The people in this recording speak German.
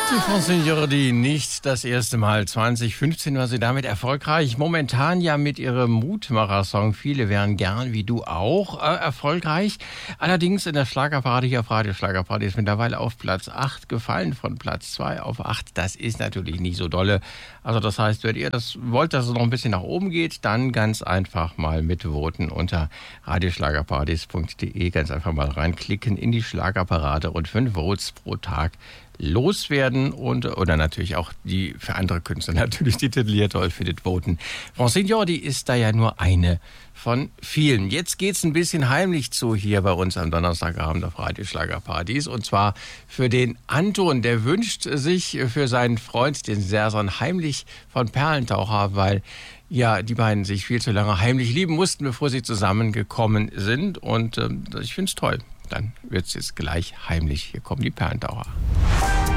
Die Francine Jordi nicht das erste Mal. 2015 war sie damit erfolgreich. Momentan ja mit ihrem Mutmacher-Song Viele wären gern wie du auch erfolgreich. Allerdings in der Schlagerparty hier auf Radio Schlagerparty ist mittlerweile auf Platz 8 gefallen von Platz 2 auf 8. Das ist natürlich nicht so dolle. Also das heißt, wenn ihr das wollt, dass es noch ein bisschen nach oben geht, dann ganz einfach mal mitvoten unter radioschlagerpartys.de. Ganz einfach mal reinklicken in die Schlagerparade und 5 Votes pro Tag loswerden oder natürlich auch die für andere Künstler natürlich die Titel hier toll findet, voten. Francine Jordi ist da ja nur eine von vielen. Jetzt geht's ein bisschen heimlich zu hier bei uns am Donnerstagabend auf Radio Schlagerpartys und zwar für den Anton, der wünscht sich für seinen Freund, den Sersan, heimlich von Perlentaucher, weil ja die beiden sich viel zu lange heimlich lieben mussten, bevor sie zusammengekommen sind und ich finde es toll. Dann wird es jetzt gleich heimlich. Hier kommen die Perlentaucher.